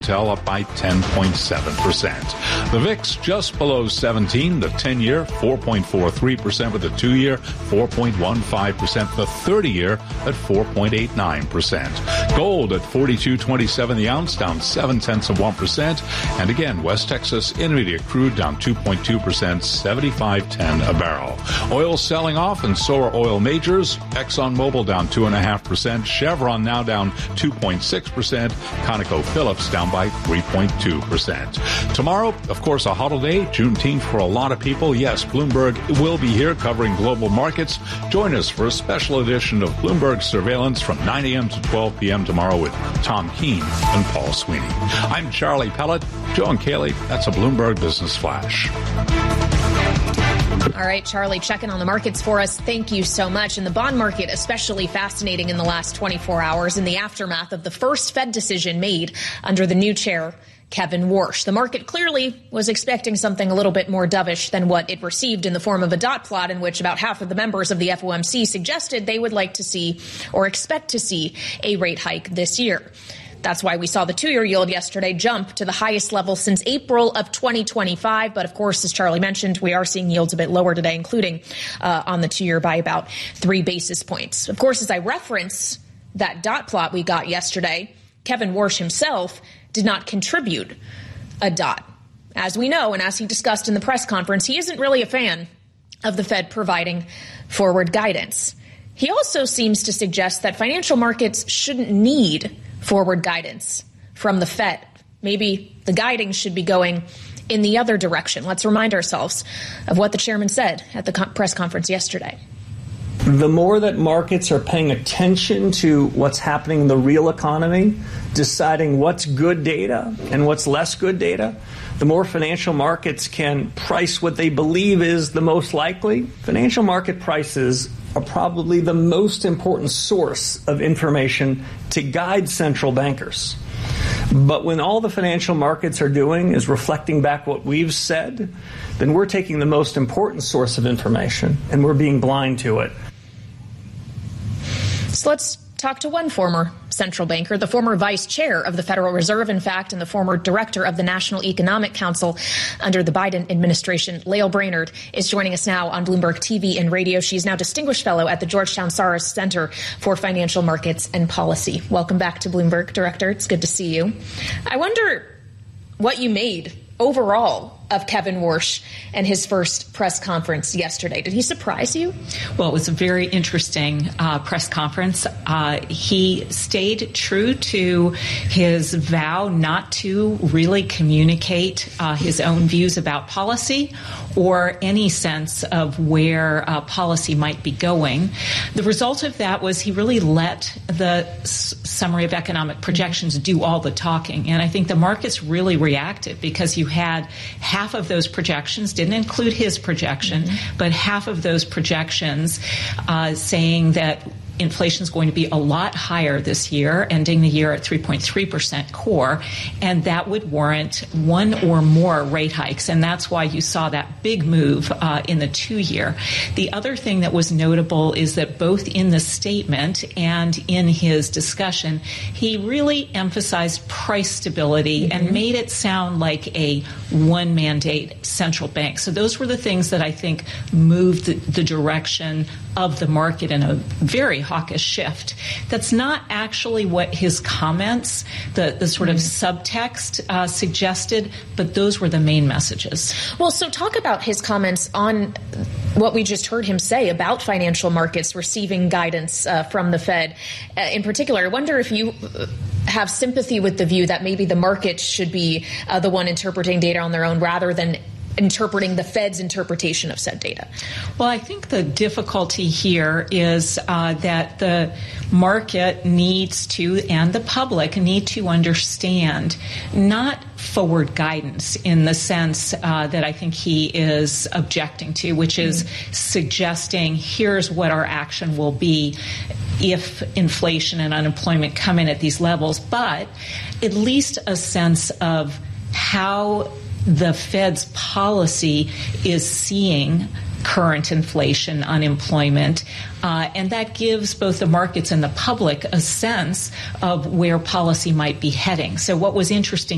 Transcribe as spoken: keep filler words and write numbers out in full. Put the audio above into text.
up by ten point seven percent. The V I X just below seventeen, the ten-year four point four three percent with the two-year four point one five percent, the thirty-year at four point eight nine percent. Gold at forty-two twenty-seven the ounce, down seven tenths of one percent. And again, West Texas Intermediate crude down two point two percent, seventy-five ten a barrel. Oil selling off, and so are oil majors. ExxonMobil down two point five percent. Chevron now down two point six percent. ConocoPhillips down by three point two percent. Tomorrow, of course, a holiday, Juneteenth for a lot of people. Yes, Bloomberg will be here covering global markets. Join us for a special edition of Bloomberg Surveillance from nine a.m. to twelve p.m. tomorrow with Tom Keene and Paul Sweeney. I'm Charlie Pellet. Joe and Kaylee, that's a Bloomberg Business Flash. All right, Charlie, checking on the markets for us. Thank you so much. And the bond market, especially fascinating in the last twenty-four hours in the aftermath of the first Fed decision made under the new chair, Kevin Warsh. The market clearly was expecting something a little bit more dovish than what it received in the form of a dot plot in which about half of the members of the F O M C suggested they would like to see or expect to see a rate hike this year. That's why we saw the two-year yield yesterday jump to the highest level since April of twenty twenty-five. But, of course, as Charlie mentioned, we are seeing yields a bit lower today, including uh, on the two-year by about three basis points. Of course, as I reference that dot plot we got yesterday, Kevin Warsh himself did not contribute a dot. As we know, and as he discussed in the press conference, he isn't really a fan of the Fed providing forward guidance. He also seems to suggest that financial markets shouldn't need forward guidance from the Fed. Maybe the guiding should be going in the other direction. Let's remind ourselves of what the chairman said at the press conference yesterday. The more that markets are paying attention to what's happening in the real economy, deciding what's good data and what's less good data, the more financial markets can price what they believe is the most likely. Financial market prices are probably the most important source of information to guide central bankers. But when all the financial markets are doing is reflecting back what we've said, then we're taking the most important source of information and we're being blind to it. So let's talk to one former central banker, the former vice chair of the Federal Reserve, in fact, and the former director of the National Economic Council under the Biden administration. Lael Brainerd is joining us now on Bloomberg T V and radio. She's now Distinguished Fellow at the Georgetown Soros Center for Financial Markets and Policy. Welcome back to Bloomberg, Director. It's good to see you. I wonder what you made overall of Kevin Warsh and his first press conference yesterday. Did he surprise you? Well, it was a very interesting uh, press conference. Uh, he stayed true to his vow not to really communicate uh, his own views about policy or any sense of where uh, policy might be going. The result of that was he really let the s- summary of economic projections do all the talking. And I think the markets really reacted because you had half Half of those projections didn't include his projection, mm-hmm. but half of those projections uh, saying that inflation is going to be a lot higher this year, ending the year at three point three percent core, and that would warrant one or more rate hikes. And that's why you saw that big move uh, in the two-year. The other thing that was notable is that both in the statement and in his discussion, he really emphasized price stability mm-hmm. and made it sound like a one-mandate central bank. So those were the things that I think moved the, the direction of the market in a very hawkish shift. That's not actually what his comments, the, the sort of subtext uh, suggested, but those were the main messages. Well, so talk about his comments on what we just heard him say about financial markets receiving guidance uh, from the Fed. Uh, in particular, I wonder if you have sympathy with the view that maybe the market should be uh, the one interpreting data on their own rather than interpreting the Fed's interpretation of said data. Well, I think the difficulty here is uh, that the market needs to, and the public need to understand not forward guidance in the sense uh, that I think he is objecting to, which is mm-hmm. suggesting here's what our action will be if inflation and unemployment come in at these levels, but at least a sense of how the Fed's policy is seeing current inflation, unemployment, uh, and that gives both the markets and the public a sense of where policy might be heading. So what was interesting